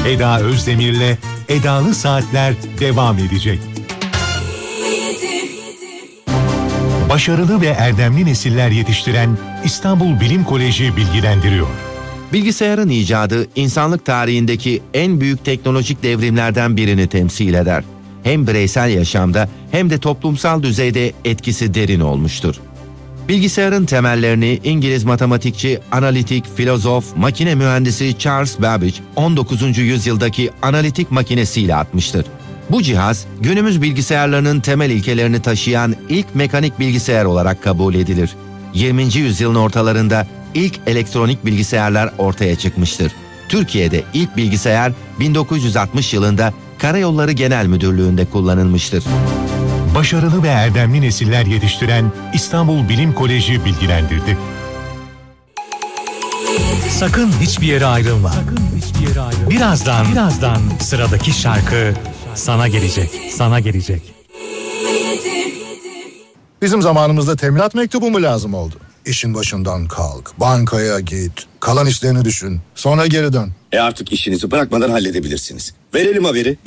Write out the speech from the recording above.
Eda Özdemir'le Edalı Saatler devam edecek. Başarılı ve erdemli nesiller yetiştiren İstanbul Bilim Koleji bilgilendiriyor. Bilgisayarın icadı insanlık tarihindeki en büyük teknolojik devrimlerden birini temsil eder. Hem bireysel yaşamda hem de toplumsal düzeyde etkisi derin olmuştur. Bilgisayarın temellerini İngiliz matematikçi, analitik, filozof, makine mühendisi Charles Babbage 19. yüzyıldaki analitik makinesiyle atmıştır. Bu cihaz günümüz bilgisayarlarının temel ilkelerini taşıyan ilk mekanik bilgisayar olarak kabul edilir. 20. yüzyılın ortalarında ilk elektronik bilgisayarlar ortaya çıkmıştır. Türkiye'de ilk bilgisayar 1960 yılında Karayolları Genel Müdürlüğü'nde kullanılmıştır. Başarılı ve erdemli nesiller yetiştiren İstanbul Bilim Koleji bilgilendirdi. Sakın hiçbir yere ayrılma. Birazdan sıradaki şarkı sana gelecek. Bizim zamanımızda teminat mektubu mu lazım oldu? İşin başından kalk, bankaya git, kalan işlerini düşün, sonra geri dön. Artık işinizi bırakmadan halledebilirsiniz. Verelim haberi.